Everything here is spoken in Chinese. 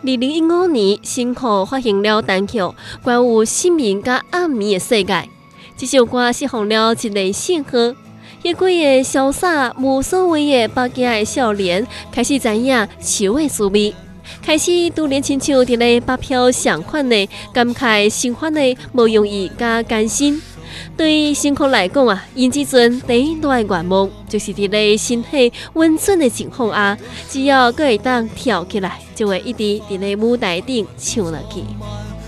2015年，辛苦发行了单曲，关于失眠甲暗暝的世界。这首歌释放了一个信号，迄几个潇洒无所谓的百家的少年，开始知影树的滋味，开始拄连亲像伫咧北漂上款的感慨生活的无容易甲艰辛。对辛苦来讲啊，因即阵第一大愿望就是伫咧身体温存的情况下，只要阁会当跳起来，就会一直伫咧舞台顶唱落去。